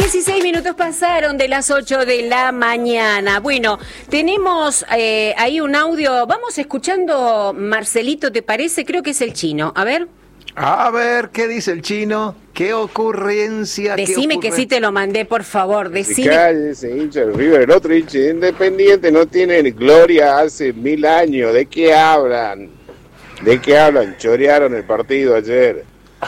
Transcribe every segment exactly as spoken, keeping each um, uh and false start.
dieciséis minutos pasaron de las ocho de la mañana. Bueno, tenemos eh, ahí un audio. Vamos escuchando, Marcelito, ¿te parece? Creo que es el chino. A ver. A ver, ¿qué dice el chino? ¿Qué ocurrencia? Decime ¿Qué ocurre... que sí te lo mandé, por favor. Decime. Cállese, hincha del River. El otro hincha de Independiente no tiene gloria hace mil años. ¿De qué hablan? ¿De qué hablan? Chorearon el partido ayer.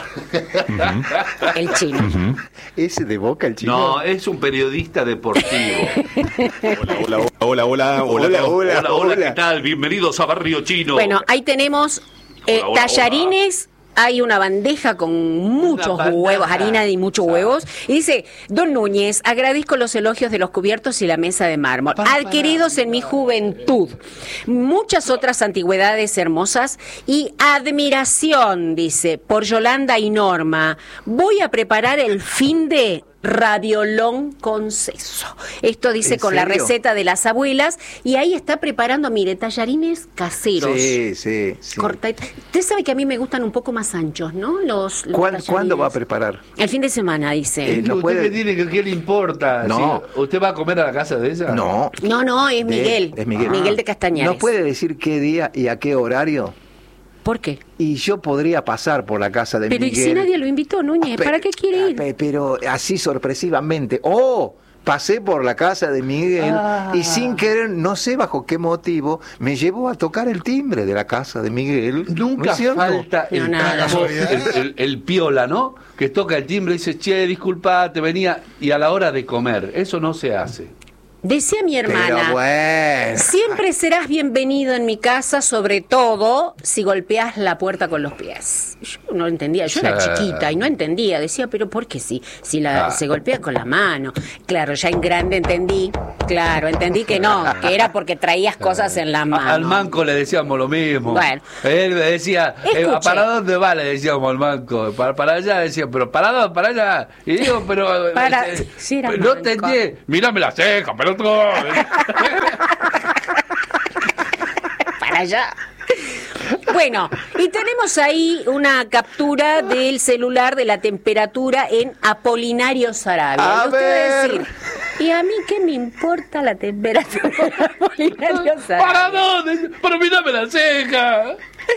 El chino. Uh-huh. ¿Ese de Boca, el chino? No, es un periodista deportivo. Hola, hola, hola, hola, hola, hola, hola, hola, hola, ¿qué tal? Bienvenidos a Barrio Chino. Bueno, ahí tenemos eh, hola, hola, tallarines. Hola. Hay una bandeja con muchos huevos, harina y muchos huevos. Y dice, Don Núñez, agradezco los elogios de los cubiertos y la mesa de mármol, para, adquiridos para, en mi juventud. Muchas otras antigüedades hermosas y admiración, dice, por Yolanda y Norma. Voy a preparar el fin de raviolón con seso. Esto dice con serio? La receta de las abuelas. Y ahí está preparando, mire, tallarines caseros. Sí, sí, sí. Corta. Usted sabe que a mí me gustan un poco más anchos, ¿no? Los, los ¿Cuándo, ¿Cuándo va a preparar? El fin de semana, dice. Eh, no ¿Usted puede... me tiene que qué le importa? No. ¿Sí? ¿Usted va a comer a la casa de ella? No. No, no, es Miguel. De, es Miguel. Miguel de Castañares. ¿No puede decir qué día y a qué horario? ¿Por qué? Y yo podría pasar por la casa de pero Miguel. Pero ¿y si nadie lo invitó, Núñez? Pe- ¿Para qué quiere ir? Pe- Pero así sorpresivamente. ¡Oh! Pasé por la casa de Miguel ah. y sin querer, no sé bajo qué motivo, me llevó a tocar el timbre de la casa de Miguel. Nunca ¿No falta no, el, nada. el, el, el piola, ¿no? Que toca el timbre y dice, che, disculpa, te venía, y a la hora de comer. Eso no se hace. Decía mi hermana, pero bueno. Siempre serás bienvenido en mi casa, sobre todo si golpeas la puerta con los pies. Yo no entendía, yo era chiquita y no entendía, decía, pero ¿por qué sí? Si la, ah. se golpea con la mano. Claro, ya en grande entendí, claro, entendí que no, que era porque traías cosas en la mano. Al manco le decíamos lo mismo. Bueno. Él me decía, eh, ¿para dónde va? Le decíamos al manco. Para, para allá, decía, pero ¿para dónde? Para allá. Y digo, pero... Para, eh, sí era no manco. entendí. Mírame la ceja, pero... Para allá. Bueno, y tenemos ahí una captura del celular de la temperatura en Apolinario Sarabia. A y usted va a ver. decir, ¿y a mí qué me importa la temperatura de Apolinario Sarabia? ¿Para dónde? Pero mírame la ceja.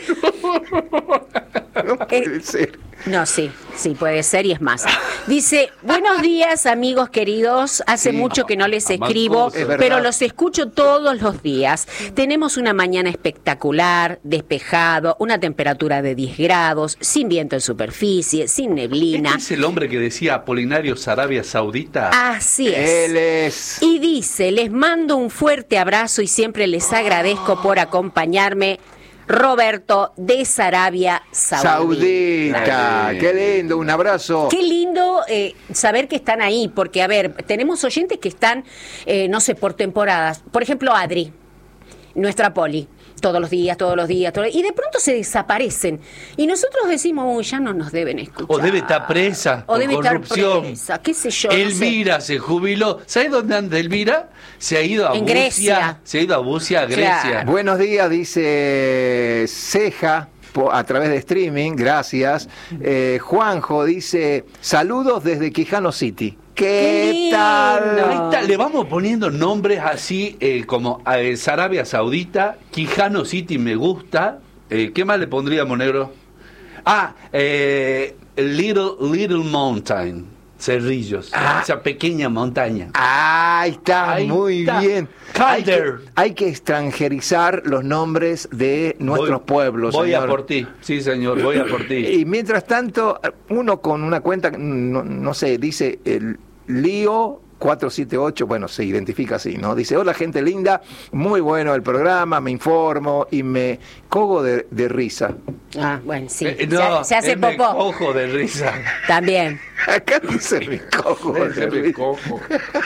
No puede ser. No, sí, sí, puede ser y es más. Dice, buenos días, amigos queridos. Hace Sí. mucho que no les A- a escribo, Mancuso. pero los escucho todos los días. Tenemos una mañana espectacular, despejado, una temperatura de diez grados, sin viento en superficie, sin neblina. ¿Este es el hombre que decía Apolinario Sarabia Saudita? Así es. Él es. Y dice, les mando un fuerte abrazo y siempre les agradezco por acompañarme. Roberto de Sarabia Saudita. Saudita, qué lindo, un abrazo. Qué lindo eh, saber que están ahí, porque, a ver, tenemos oyentes que están, eh, no sé, por temporadas. Por ejemplo, Adri, nuestra Poli, todos los días, todos los días, todos los... y de pronto se desaparecen. Y nosotros decimos, uy, ya no nos deben escuchar. O debe estar presa, O por debe estar corrupción. presa, qué sé yo. no Elvira se jubiló. ¿Sabes dónde anda Elvira? Se ha ido a En Bucia. Grecia. Se ha ido a Bucia, a Grecia. Claro. Buenos días, dice Ceja po- a través de streaming, gracias. Eh, Juanjo dice, saludos desde Quijano City. ¿Qué, Qué tal? lindo. Ahí está, le vamos poniendo nombres así eh, como eh, Sarabia Saudita, Quijano City me gusta. Eh, ¿Qué más le pondríamos, negro? Ah, eh, Little, Little Mountain, Cerrillos, Ah. esa pequeña montaña. Ahí está, Ahí muy está. bien. Hay que, Calder. hay que extranjerizar los nombres de nuestros Voy- pueblos. Voy señor. a por ti, sí señor, voy a por ti. Y mientras tanto, uno con una cuenta, no, no sé, dice el Lío cuatro siete ocho, bueno, se identifica así, ¿no? Dice, hola gente linda, muy bueno el programa, me informo y me cogo de, de risa. Ah, bueno, sí. Eh, se, no, se hace él me popó. cojo de risa. También. Acá dice me cogo de Ese me risa. cojo.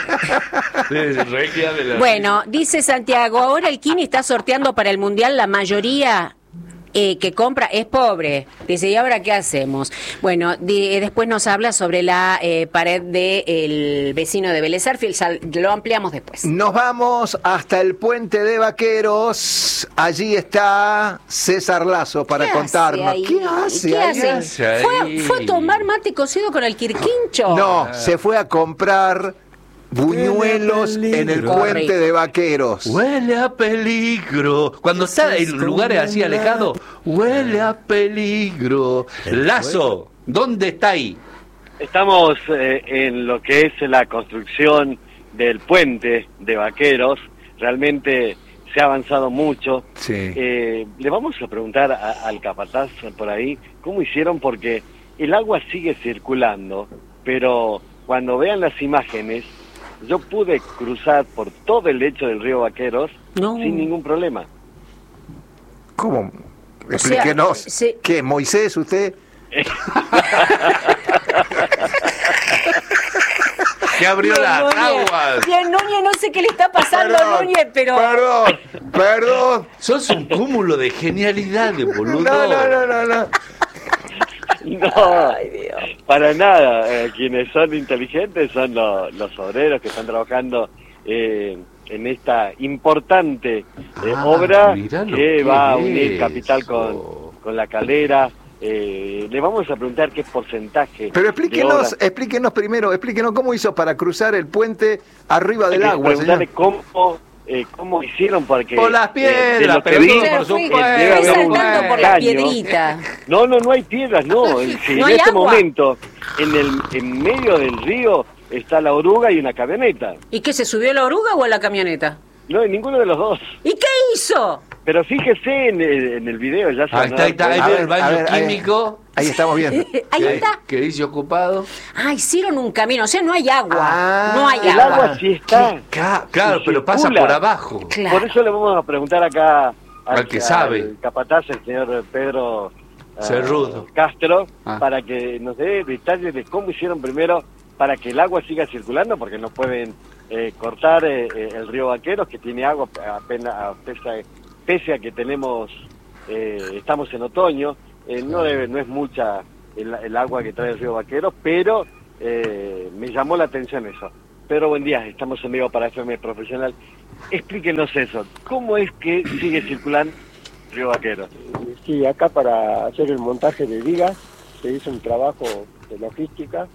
De regia de la Bueno, dice Santiago, ahora el Kini está sorteando para el Mundial la mayoría eh, que compra es pobre. Dice, ¿y ahora qué hacemos? Bueno, de, después nos habla sobre la eh, pared del vecino de Vélez Sarsfield. Lo ampliamos después. Nos vamos hasta el puente de Vaqueros. Allí está César Lazo para ¿Qué contarnos. hace ¿Qué hace ¿Qué ahí? hace? ¿Fue, ¿Fue a tomar mate cocido con el quirquincho? No, se fue a comprar buñuelos en el puente de Vaqueros. Huele a peligro. Cuando está en lugares así alejados, huele a peligro. Lazo, ¿dónde está ahí? Estamos eh, en lo que es la construcción del puente de Vaqueros. Realmente se ha avanzado mucho. Sí. Eh, le vamos a preguntar a, al capataz por ahí cómo hicieron, porque el agua sigue circulando, pero cuando vean las imágenes, yo pude cruzar por todo el lecho del río Vaqueros No. sin ningún problema. ¿Cómo? Explíquenos. sea, sí. ¿Qué, Moisés, usted? Que abrió Bien, las Núñez. aguas. Bien, Núñez, no sé qué le está pasando a Núñez, pero... Perdón, perdón. Sos un cúmulo de genialidades, boludo. No, no, no, no, no. No, Ay, Dios. para nada. Eh, quienes son inteligentes son lo- los obreros que están trabajando eh, en esta importante eh, Ah, obra mirá lo que que va a es unir Capital eso. con, con la Calera. Eh, le vamos a preguntar qué porcentaje. Pero de explíquenos, obra. explíquenos primero, explíquenos cómo hizo para cruzar el puente arriba Hay del que agua, preguntarle señor. cómo, eh, cómo hicieron para que... Por las eh, de piedras, lo que pero vi, no, Claro, por fui, supuesto. debe fui haber un saltando por la caño. piedrita. No, no, no hay piedras, no. Si No en hay este agua. momento, en el en medio del río, está la oruga y una camioneta. ¿Y qué, se subió a la oruga o a la camioneta? No hay ninguno de los dos. ¿Y qué hizo? Pero fíjese en el, en el video, ya se Ahí van a está, ahí dar está, ahí cuenta. ve el A baño ver, a ver, ahí- químico. Ahí estamos viendo. Ahí que- está. Que dice ocupado. Ah, hicieron un camino, o sea, no hay agua. Ah, no hay El agua. agua sí está. Ca- Claro, Sí, pero pasa circula. por abajo. Claro. Por eso le vamos a preguntar acá Al que sabe. al capataz, el señor Pedro ah, Cerrudo. Castro, Ah. para que nos dé detalles de cómo hicieron primero para que el agua siga circulando, porque no pueden eh, cortar eh, eh, el río Vaqueros, que tiene agua apenas, a pese, pese a que tenemos, eh, estamos en otoño, eh, no, debe, no es mucha el, el agua que trae el río Vaqueros, pero eh, me llamó la atención eso. Pedro, buen día, estamos en vivo para F M Profesional. Explíquenos eso, ¿cómo es que sigue circulando el río Vaqueros? Sí, acá para hacer el montaje de vigas se hizo un trabajo de logística.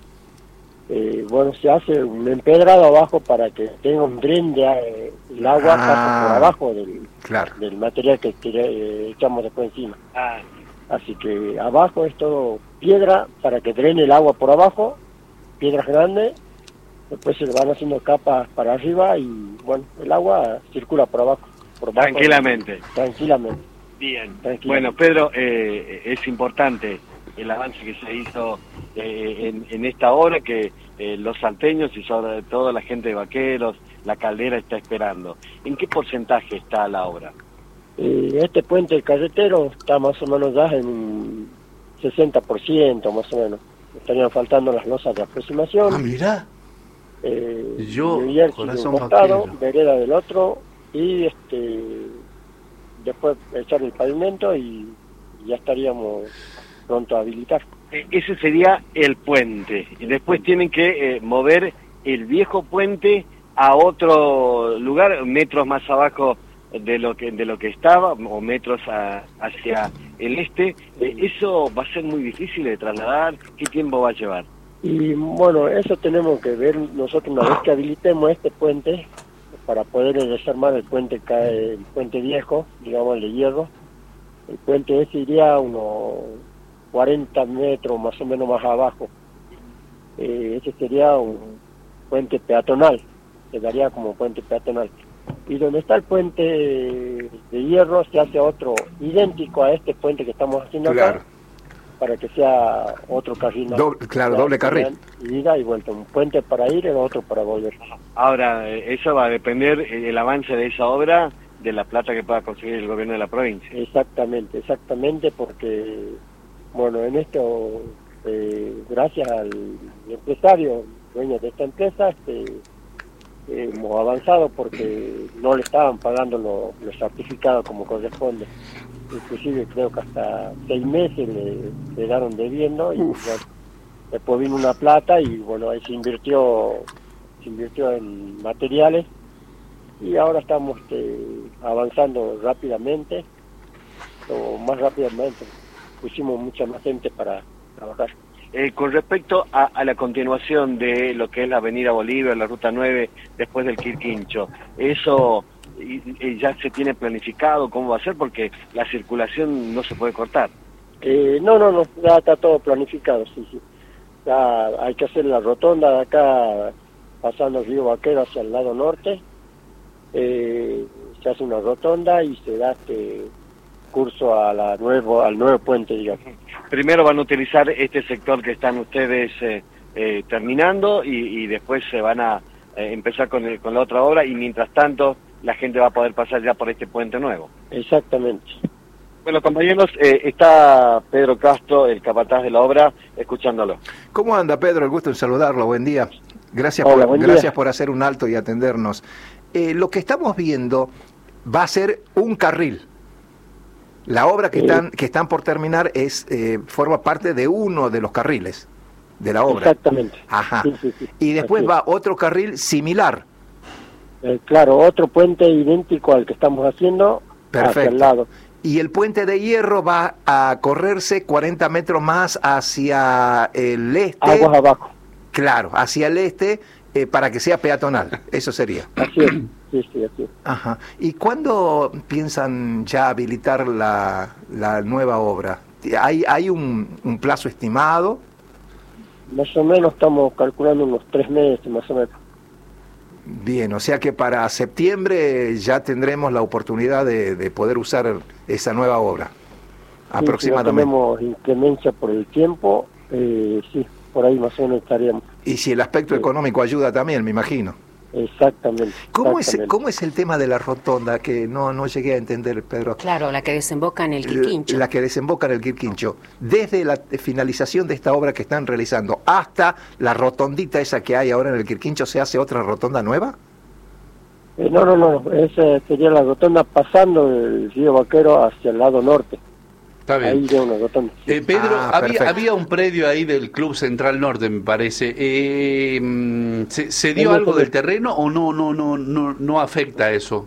Eh, bueno, se hace un empedrado abajo para que tenga un dren de eh, el agua Ah. pasa por abajo del, Claro. del material que tire- eh, echamos después encima. Ah, Así que abajo es todo piedra para que drene el agua por abajo, piedras grandes, después se le van haciendo capas para arriba y bueno, el agua circula por abajo. Por abajo tranquilamente. Tranquilamente. Bien. Tranquilo. Bueno, Pedro, eh, es importante el avance que se hizo eh, en, en esta hora, que eh, los salteños y sobre todo la gente de Vaqueros, la Caldera está esperando. ¿En qué porcentaje está la obra? Eh, este puente carretero está más o menos ya en un sesenta por ciento más o menos. Estarían faltando las losas de aproximación. Ah, mirá. eh, Yo, Miguel sigue corazón un costado, vaquero. vereda del otro, y este después echar el pavimento y ya estaríamos pronto a habilitar. Eh, ese sería el puente. Y después tienen que eh, mover el viejo puente a otro lugar, metros más abajo de lo que de lo que estaba, o metros a- hacia el este. Eh, ¿Eso va a ser muy difícil de trasladar? ¿Qué tiempo va a llevar? Y bueno, eso tenemos que ver nosotros una vez que habilitemos este puente, para poder desarmar el puente ca- el puente viejo, digamos el de hierro. El puente ese iría a unos cuarenta metros más o menos más abajo. Eh, ese sería un puente peatonal, quedaría como puente peatonal. Y donde está el puente de hierro se hace otro idéntico a este puente que estamos haciendo Claro. acá, para que sea otro carril. más. Doble- claro, doble carril. Ida y vuelta, un puente para ir y el otro para volver. Ahora, eh, eso va a depender eh, el avance de esa obra de la plata que pueda conseguir el gobierno de la provincia. Exactamente, exactamente, porque, bueno, en esto, eh, gracias al empresario, dueño de esta empresa, este, hemos avanzado porque no le estaban pagando lo- los certificados como corresponde. inclusive creo que hasta seis meses le quedaron debiendo y bueno, después vino una plata y bueno, ahí se invirtió, se invirtió en materiales y ahora estamos este, avanzando rápidamente, o más rápidamente, pusimos mucha más gente para trabajar. Eh, con respecto a, a la continuación de lo que es la Avenida Bolívar, la Ruta nueve, después del Quirquincho, ¿eso y, y ya se tiene planificado cómo va a ser? Porque la circulación no se puede cortar. Eh, no, no, no, ya está todo planificado, sí, sí. Ya hay que hacer la rotonda de acá, pasando el río Vaquero hacia el lado norte, eh, se hace una rotonda y se da este curso a la nuevo, al nuevo puente, digamos. Primero van a utilizar este sector que están ustedes eh, eh, terminando y, y después se van a eh, empezar con, el, con la otra obra y mientras tanto la gente va a poder pasar ya por este puente nuevo. Exactamente. Bueno, compañeros, eh, está Pedro Castro, el capataz de la obra, escuchándolo. ¿Cómo anda, Pedro? El gusto en saludarlo. Buen día. Gracias, Hola, por, buen gracias día. por hacer un alto y atendernos. Eh, lo que estamos viendo va a ser un carril. La obra que, Sí. están, que están por terminar es eh, forma parte de uno de los carriles de la obra. Exactamente. Ajá. Sí, sí, sí. Y después Así va otro carril similar. Eh, claro, otro puente idéntico al que estamos haciendo hacia Perfecto. el lado. Y el puente de hierro va a correrse cuarenta metros más hacia el este. Aguas abajo. Claro, hacia el este eh, para que sea peatonal. Eso sería. Así es. Sí, sí, así es. Ajá. ¿Y cuándo piensan ya habilitar la, la nueva obra? ¿Hay, hay un, un plazo estimado? Más o menos estamos calculando unos tres meses, más o menos. Bien, o sea que para septiembre ya tendremos la oportunidad de, de poder usar esa nueva obra, Sí, aproximadamente. si no tenemos inclemencia por el tiempo, eh, sí, por ahí más o menos estaríamos. Y si el aspecto Sí. económico ayuda también, me imagino. Exactamente. ¿Cómo es, exactamente. ¿Cómo es el tema de la rotonda? Que no, no llegué a entender, Pedro. Claro, la que desemboca en el Quirquincho. La que desemboca en el Quirquincho. Desde la finalización de esta obra que están realizando hasta la rotondita esa que hay ahora en el Quirquincho, ¿se hace otra rotonda nueva? Eh, no, no, no, esa sería la rotonda pasando el río Vaquero hacia el lado norte. Está bien. Ahí de una rotonda. Sí. Eh, Pedro, Ah, había, perfecto. había un predio ahí del Club Central Norte, me parece. Eh, mm, ¿se, se dio Sí, algo sí. del terreno o no no no no no afecta eso?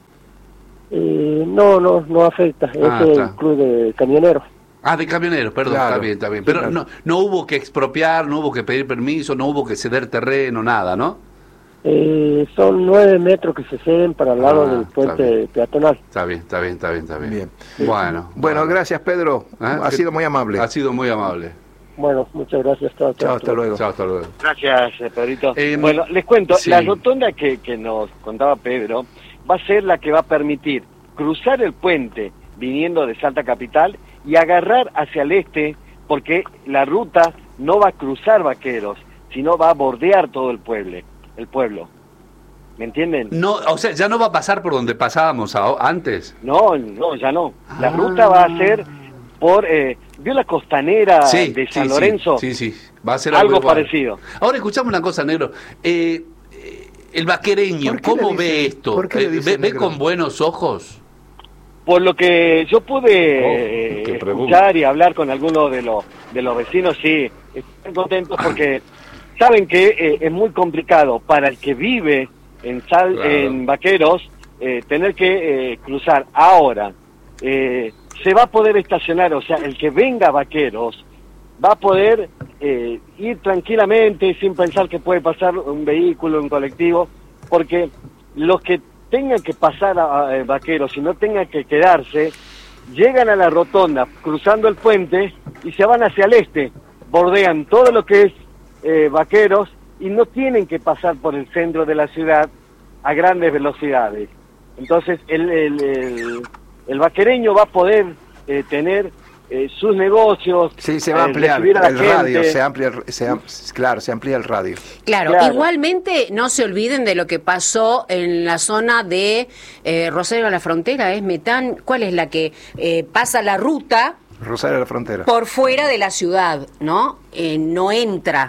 Eh, no, no, no afecta. Ah, Ese es está. el club de camioneros. Ah, de camioneros, perdón, Claro. está bien, está bien. Sí, Pero claro. no, no hubo que expropiar, no hubo que pedir permiso, no hubo que ceder terreno, nada, ¿no? Eh, son nueve metros que se ceden para el lado Ah, del está puente bien. peatonal. Está bien, está bien, está bien, está bien. Bien. Bueno. Bueno, gracias, Pedro. ¿Eh? Ha sido muy amable. Ha sido muy amable. Bueno, muchas gracias. Chao, Chao, hasta luego. Chao, hasta luego. Gracias, eh, Pedrito. Eh, bueno, les cuento, sí. la rotonda que, que nos contaba Pedro va a ser la que va a permitir cruzar el puente viniendo de Salta Capital y agarrar hacia el este, porque la ruta no va a cruzar Vaqueros, sino va a bordear todo el pueblo. El pueblo. ¿Me entienden? No, o sea, ya no va a pasar por donde pasábamos a- antes. No, no, ya no. La Ah. ruta va a ser por... Eh, ¿vio la costanera de San sí, Lorenzo? Sí, sí, sí. Va a ser Algo igual. parecido. Ahora escuchame una cosa, negro. Eh, eh, el vaquereño, ¿Por qué ¿cómo le ve dicen- esto? por qué le Eh, dicen ¿Ve, ve negro? con buenos ojos? Por lo que yo pude Oh, eh, qué pregunta. escuchar y hablar con algunos de los de los vecinos, sí, están contentos porque saben que eh, es muy complicado para el que vive en Sal, Claro. en Vaqueros, eh, tener que eh, cruzar. Ahora, eh, se va a poder estacionar, o sea, el que venga a Vaqueros va a poder eh, ir tranquilamente sin pensar que puede pasar un vehículo, un colectivo, porque los que tengan que pasar a, a Vaqueros y no tengan que quedarse, llegan a la rotonda cruzando el puente y se van hacia el este, bordean todo lo que es eh, Vaqueros y no tienen que pasar por el centro de la ciudad a grandes velocidades. Entonces el, el, el, el vaquereño va a poder eh, tener eh, sus negocios, Sí, se va a eh, ampliar recibir a la el radio, gente. se amplia, el- se am- claro, se amplía el radio. Claro, Claro. igualmente no se olviden de lo que pasó en la zona de eh, Rosario a la Frontera, es Metán, ¿cuál es la que eh, pasa la ruta Rosario de la Frontera. por fuera de la ciudad, ¿no? Eh, no entra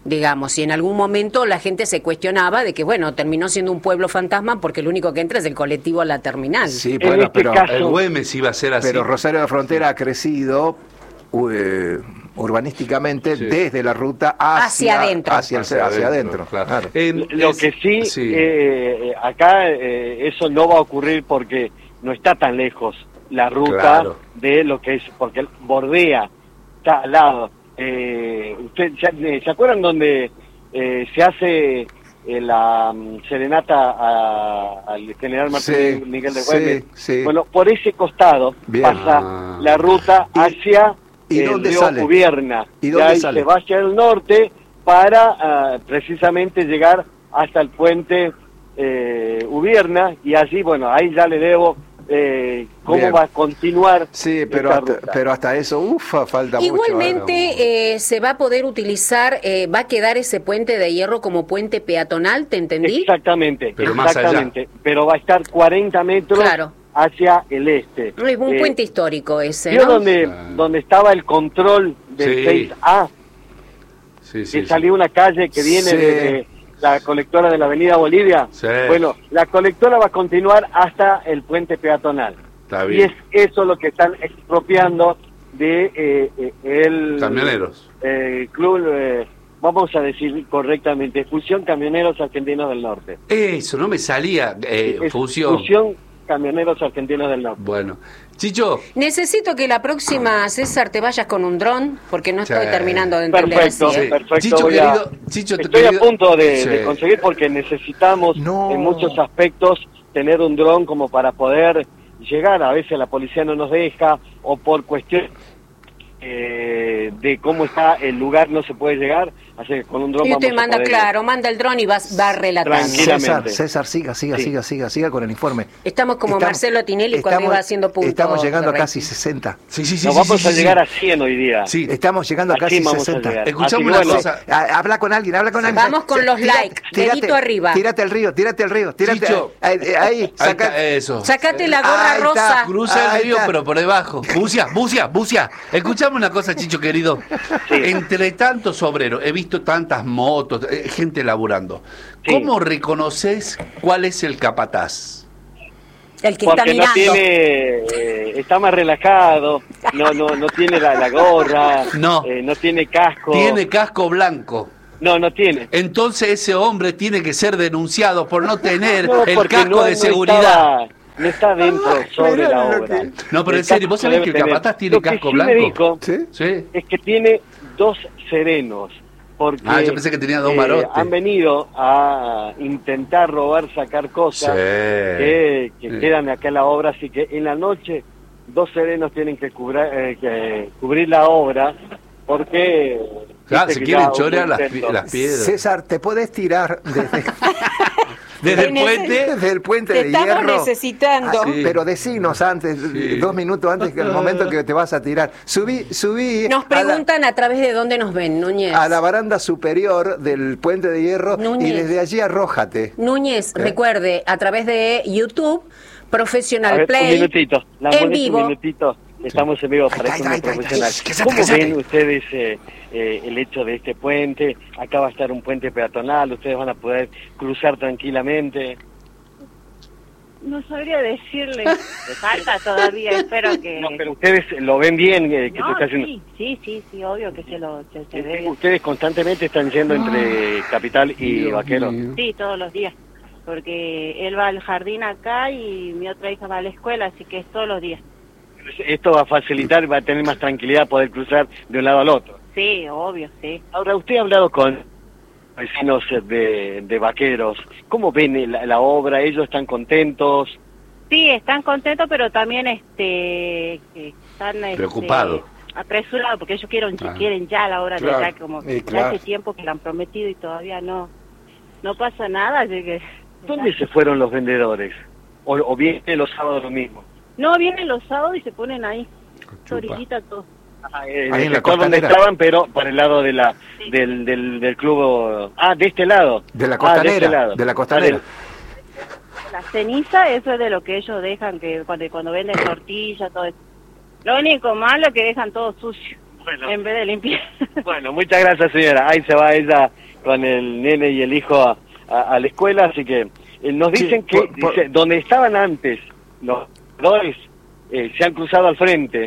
digamos, y en algún momento la gente se cuestionaba de que, bueno, terminó siendo un pueblo fantasma porque el único que entra es el colectivo a la terminal. Sí, En bueno, este pero, caso- El Güemes iba a ser así. pero Rosario de la Frontera ha crecido eh, urbanísticamente Sí. desde la ruta hacia, Hacia adentro. Hacia, el- hacia adentro. claro. claro. Eh, Lo es- que sí, sí. eh, acá eh, eso no va a ocurrir porque no está tan lejos la ruta Claro. de lo que es, porque bordea, está al lado. Eh, usted, ¿se, eh, ¿se acuerdan donde eh, se hace eh, la mm, serenata a- al general Martín Sí, Miguel de sí, Güemes? sí. Bueno, por ese costado Bien. pasa Ah. la ruta ¿Y- hacia y el dónde río sale? Ubierna. ¿Y Y dónde ahí sale? se va hacia el norte para ah, precisamente llegar hasta el puente eh, Ubierna, y allí, bueno, ahí ya le debo eh, cómo Bien. va a continuar. Sí, pero esta hasta, ruta. pero hasta eso, ufa, falta mucho. Igualmente eh, se va a poder utilizar, eh, va a quedar ese puente de hierro como puente peatonal, ¿te entendí? Exactamente, Pero más allá. exactamente. Pero va a estar cuarenta metros Claro. hacia el este. Es un Eh, puente histórico ese, ¿Vio ¿no? donde, Ah. donde estaba el control del Sí. seis A? Sí, sí, que sí. salió una calle que viene Sí. de la colectora de la Avenida Bolivia. Sí. Bueno, la colectora va a continuar hasta el puente peatonal. Está Y bien. es eso lo que están expropiando de eh, eh, el Camioneros. eh, club, eh, vamos a decir correctamente, Fusión Camioneros Argentinos del Norte. Eso, no me salía eh, Es fusión. Fusión Camioneros Argentinos del Norte. Bueno. Chicho, Necesito que la próxima, César, te vayas con un dron, porque no estoy Sí. terminando de entender Perfecto, así, ¿eh? Sí. perfecto. Chicho, voy a- querido, Chicho, estoy querido- a punto de, Sí. de conseguir porque necesitamos No. en muchos aspectos tener un dron como para poder llegar. A veces la policía no nos deja o por cuestión eh, de cómo está el lugar no se puede llegar. Así que con un dron Y usted vamos a manda, poder- claro, manda el dron y va, va relatando. Tranquila. César, César, siga, siga, Sí. siga, siga, siga con el informe. Estamos como Marcelo Tinelli cuando iba haciendo puntos Estamos llegando a de casi rating. sesenta. Sí, sí, sí. Nos sí, vamos sí, a sí, llegar sí. a cien hoy día. Sí. Estamos llegando a Así casi vamos a sesenta. llegar. Escuchame Así una bueno, cosa. Ah, habla con alguien, habla con alguien. Vamos con los Tírate- likes, tírate- dedito arriba. Tírate al río, tírate al río, tírate Chicho. ahí, ahí, ahí, Ahí saca- está, eso. Sacate la gorra Ahí está. rosa. Cruza Ahí el río, está. pero por debajo. Bucia, bucia, bucia. Escuchame una cosa, Chicho querido. Entre tantos obreros, he visto tantas motos, eh, gente laburando. Sí. ¿Cómo reconoces cuál es el capataz? El que está porque no mirando. tiene, eh, está más relajado, no no no tiene la, la gorra, No. eh, no tiene casco. Tiene casco blanco. No, no tiene. Entonces ese hombre tiene que ser denunciado por no tener No, el porque casco no- de no seguridad. estaba- no está dentro sobre mirá la lo obra. que- No, pero El en serio, ¿vos casco sabés debe que el tener. capataz tiene Lo que casco sí me blanco? dijo ¿Sí? Sí. es que tiene dos serenos, porque Ah, yo pensé que tenía dos eh, marotes. han venido a intentar robar, sacar cosas Sí. que, que Sí. quedan acá en la obra, así que en la noche dos serenos tienen que, cubra- eh, que cubrir la obra, porque... Claro, viste se que quieren ya hubo chorear las, pi- intento. las piedras. César, ¿te puedes tirar desde, Desde el Nece- puente. desde el puente Te de estamos hierro? necesitando. Ah, Sí. Pero decinos antes, Sí. dos minutos antes que el momento que te vas a tirar. Subí, subí Nos a la- preguntan a, través de dónde nos ven, Núñez. a la baranda superior del puente de hierro Núñez. y desde allí arrójate. Núñez, ¿Eh? recuerde, a través de YouTube, Professional A ver, Play, un minutito, la en molesta vivo. un minutito. Estamos en vivo para Ahí esto está, ahí está, ahí profesional. está. Que se- ¿Cómo que se- ven ustedes eh, eh, el hecho de este puente? Acá va a estar un puente peatonal, ustedes van a poder cruzar tranquilamente. No sabría decirle. Le falta todavía, espero que... No, pero ustedes lo ven bien eh, que No, se está haciendo. sí, sí, sí, sí, obvio que se lo se, se Eh, ve. Ustedes constantemente están yendo entre Capital y Dios Vaquero. mío. Sí, todos los días. Porque él va al jardín acá y mi otra hija va a la escuela, así que es todos los días. Esto va a facilitar, va a tener más tranquilidad poder cruzar de un lado al otro. Sí, obvio, sí. Ahora, usted ha hablado con vecinos de, de Vaqueros. ¿Cómo ven la, la obra? ¿Ellos están contentos? Sí, están contentos, pero también este que están este, Preocupados. apresurados, porque ellos quieren, Ah. quieren ya la obra Claro, de acá, como y ya claro. hace tiempo que la han prometido y todavía no no pasa nada. Así que, ¿Dónde se fueron los vendedores? ¿O, o vienen los sábados lo mismo? no, vienen los sábados y se ponen ahí, Chupa. orillita todo. Ah, eh, Ahí en la sector donde costanera. estaban, pero por el lado de la Sí. del, del, del club... Ah, de este lado. De la Ah, costanera, este lado. de la costanera. La ceniza, eso es de lo que ellos dejan, que cuando, cuando venden tortillas, todo eso. Lo único malo es que dejan todo sucio. Bueno. en vez de limpiar. Bueno, muchas gracias, señora. Ahí se va ella con el nene y el hijo a, a, a la escuela, así que eh, nos dicen Sí, que por- por- dice, donde estaban antes los vendedores eh, se han cruzado al frente,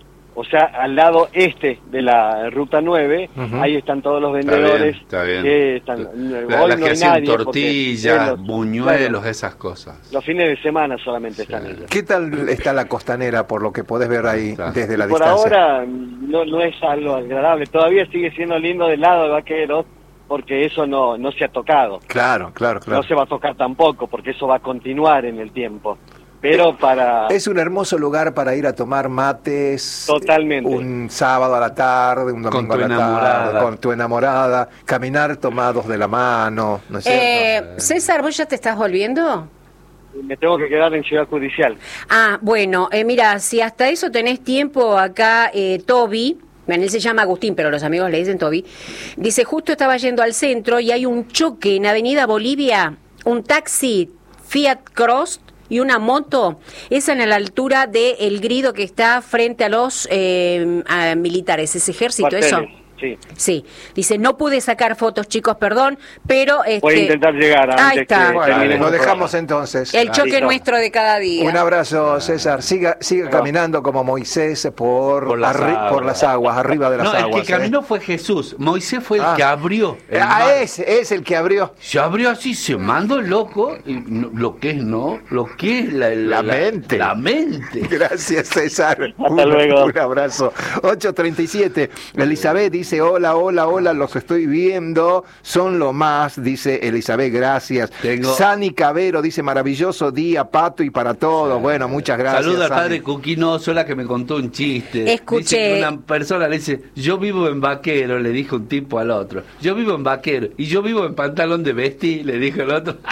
o sea, al lado este de la ruta nueve, Ujú. ahí están todos los Está vendedores. bien, está bien. que están, La- hoy las no que hay hacían nadie porque tortillas, es los- buñuelos, claro, esas cosas. los fines de semana solamente están ellos. ¿Qué tal está la costanera por lo que podés ver ahí Está. desde la Por distancia? ahora no, no es algo agradable, todavía sigue siendo lindo del lado de Vaqueros, porque eso no, no se ha tocado. Claro, claro, claro. No se va a tocar tampoco, porque eso va a continuar en el tiempo. Pero para... Es un hermoso lugar para ir a tomar mates. Totalmente. Un sábado a la tarde, un domingo Con tu a la tarde, enamorada. con tu enamorada, caminar tomados de la mano, ¿no es cierto? Eh, César, ¿vos ya te estás volviendo? Me tengo que quedar en Ciudad Judicial. Ah, bueno, eh, mira, si hasta eso tenés tiempo acá, eh, Toby, bueno, él se llama Agustín, pero los amigos le dicen Toby, dice, justo estaba yendo al centro y hay un choque en Avenida Bolivia, un taxi Fiat Cross y una moto, esa en la altura de El Grido que está frente a los eh, a militares, ese ejército, Cuarteles, eso. Sí. Sí, dice, no pude sacar fotos, chicos, perdón, pero... Este, Voy a intentar llegar antes ahí está. que Bueno, termine lo el dejamos programa. entonces. El choque Listo. nuestro de cada día. Un abrazo, César. Siga, siga caminando como Moisés por, Por las arri- aguas. por las aguas, arriba de las No, aguas. el que caminó fue Jesús. Moisés fue el Ah. que abrió. ¿eh? el Ah, mar. ese es el que abrió. Se abrió así, se mandó el loco. Y no- lo que es, ¿no? Lo que es la, La mente. La mente. Gracias, César. Hasta un, luego. Un abrazo. ocho treinta y siete. Elizabeth dice, hola, hola, hola, los estoy viendo. Son lo más, dice Elizabeth, gracias. Tengo- Sani Cabero dice, maravilloso día, Pato, y para todos. Bueno, muchas gracias. Saluda al Sani. padre Cuquinoso, la que me contó un chiste. Escuché. Dice que una persona le dice, yo vivo en vaquero, le dijo un tipo al otro. Yo vivo en vaquero. Y yo vivo en pantalón de vestir, le dijo el otro.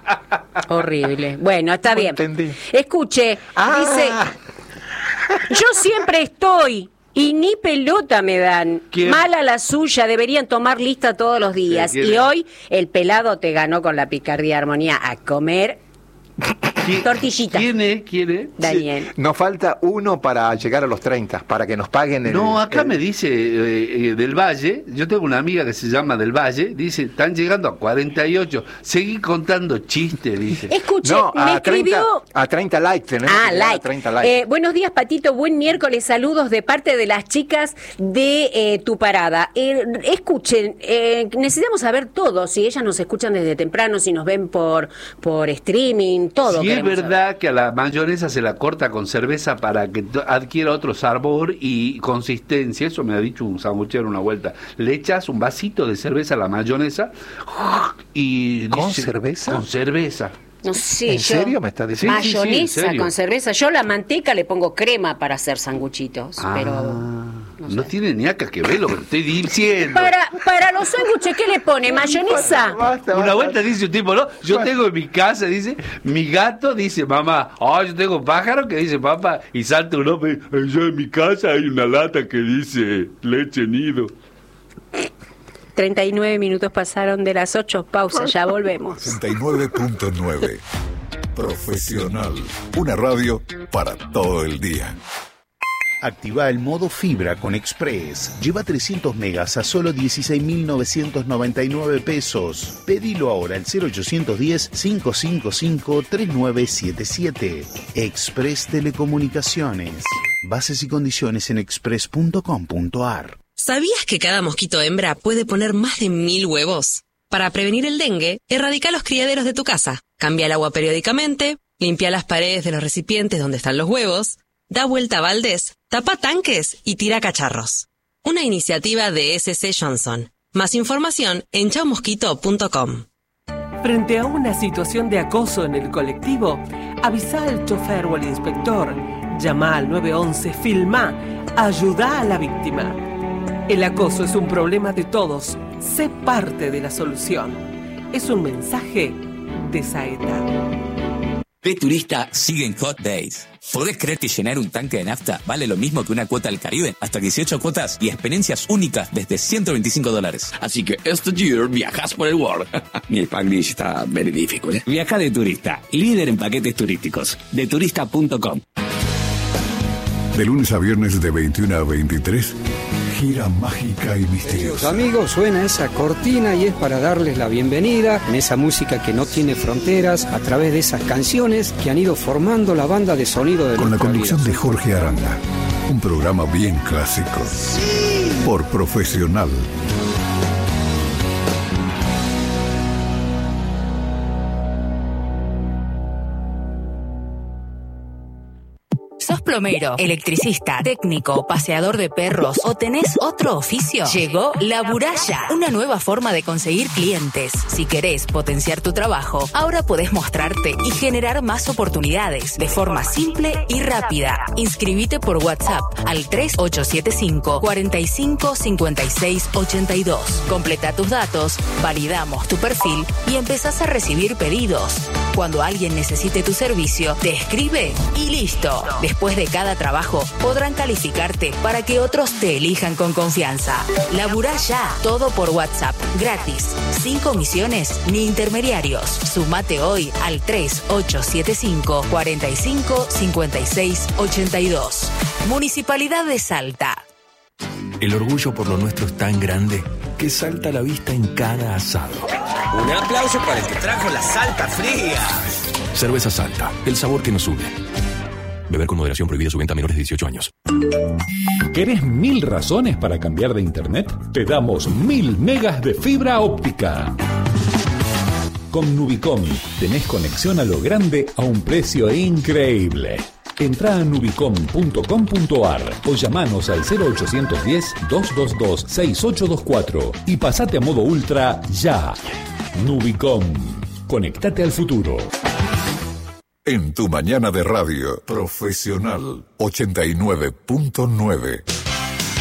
Horrible. Bueno, está No bien. entendí. Escuche, Ah. dice, yo siempre estoy y ni pelota me dan. ¿Quién? Mala la suya, deberían tomar lista todos los días. Sí, ¿quién y es? hoy el pelado te ganó con la picardía armonía a comer ¿Qui- tortillita. ¿Quién es? ¿Quién es? Daniel. Nos falta uno para llegar a los treinta, para que nos paguen el... No, acá el- me dice eh, eh, del Valle, yo tengo una amiga que se llama del Valle, dice, están llegando a cuarenta y ocho, seguí contando chistes, dice. Escuche, No, me a treinta, escribió... a treinta likes tenemos Ah, que llegar a like. treinta likes. Eh, buenos días, Patito. Buen miércoles. Saludos de parte de las chicas de eh, Tu Parada. Eh, escuchen, eh, necesitamos saber todo. Si ellas nos escuchan desde temprano, si nos ven por por streaming, todo. Si es queremos verdad que a la mayonesa se la corta con cerveza para que to- adquiera otro sabor y consistencia, eso me ha dicho un sanguchero una vuelta. Le echas un vasito de cerveza a la mayonesa y... ¿Con dice- cerveza? Con cerveza. saber. No sé, ¿En yo- serio me está diciendo? Sí, sí, sí, en Mayonesa serio. con cerveza. Yo la manteca le pongo crema para hacer sanguchitos, pero... no, no sé. tiene ni acá que ver lo que estoy diciendo. Para, para los sándwiches, ¿qué le pone? ¿Mayonesa? Basta, Una basta. vuelta dice un tipo, ¿no? Yo tengo en mi casa, dice, mi gato dice, mamá, ah, yo tengo un pájaro que dice, papá, y salta un hombre, yo en mi casa hay una lata que dice leche nido. treinta y nueve minutos pasaron de las ocho. Pausa, ya volvemos. sesenta y nueve punto nueve. Profesional. Una radio para todo el día. Activa el modo fibra con Express. Lleva trescientos megas a solo dieciséis mil novecientos noventa y nueve pesos. Pedilo ahora al cero ochocientos diez, cinco cinco cinco, tres nueve siete siete. Express Telecomunicaciones. Bases y condiciones en express punto com punto ar. ¿Sabías que cada mosquito hembra puede poner más de mil huevos? Para prevenir el dengue, erradica los criaderos de tu casa. Cambia el agua periódicamente, limpia las paredes de los recipientes donde están los huevos, da vuelta a baldes, tapa tanques y tira cacharros. Una iniciativa de S C Johnson. Más información en chau mosquito punto com. Frente a una situación de acoso en el colectivo, avisa al chofer o al inspector, llama al nueve once, filma, ayuda a la víctima. El acoso es un problema de todos, sé parte de la solución. Es un mensaje de Saeta. De Turista siguen Hot Days. ¿Podés creer que llenar un tanque de nafta vale lo mismo que una cuota al Caribe? Hasta dieciocho cuotas y experiencias únicas desde ciento veinticinco dólares. Así que este year viajas por el world. Mi Spanglish está verídico, ¿eh? Viaja de Turista, líder en paquetes turísticos. de turista punto com. De lunes a viernes de veintiuno a veintitrés, gira mágica y misteriosa. Queridos amigos, suena esa cortina y es para darles la bienvenida en esa música que no tiene fronteras, a través de esas canciones que han ido formando la banda de sonido de Con la nuestra conducción vida. de Jorge Aranda. Un programa bien clásico. Por Profesional. ¿Sos plomero, electricista, técnico, paseador de perros o tenés otro oficio? Llegó La Buralla, una nueva forma de conseguir clientes. Si querés potenciar tu trabajo, ahora podés mostrarte y generar más oportunidades de forma simple y rápida. Inscribite por WhatsApp al tres ocho siete cinco, cuatro cinco, cinco seis ocho dos. Completa tus datos, validamos tu perfil y empezás a recibir pedidos. Cuando alguien necesite tu servicio, te escribe y listo. Después de cada trabajo, podrán calificarte para que otros te elijan con confianza. Laburá ya, todo por WhatsApp, gratis, sin comisiones ni intermediarios. Sumate hoy al tres ocho siete cinco, cuatro cinco, cinco seis ocho dos. Municipalidad de Salta. El orgullo por lo nuestro es tan grande que salta a la vista en cada asado. Un aplauso para el que trajo la Salta fría. Cerveza Salta, el sabor que nos une. Beber con moderación, prohibida su venta a menores de dieciocho años. ¿Querés mil razones para cambiar de internet? Te damos mil megas de fibra óptica. Con Nubicom tenés conexión a lo grande a un precio increíble. Entrá a nubicom punto com punto ar o llamanos al cero ochocientos diez, doscientos veintidós, sesenta y ocho veinticuatro y pasate a modo ultra ya. Nubicom. Conectate al futuro. En tu mañana de radio, Profesional ochenta y nueve punto nueve.